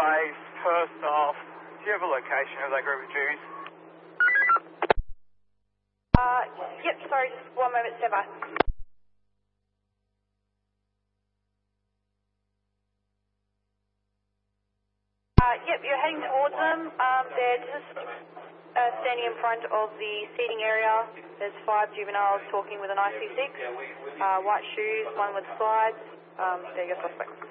base, Perth off. Do you have a location of that group of Jews? Yep, sorry, just 1 moment, stand by. Yep, you're heading towards them. They're just standing in front of the seating area. There's 5 juveniles talking with an IC6. White shoes, one with slides. They're your suspects.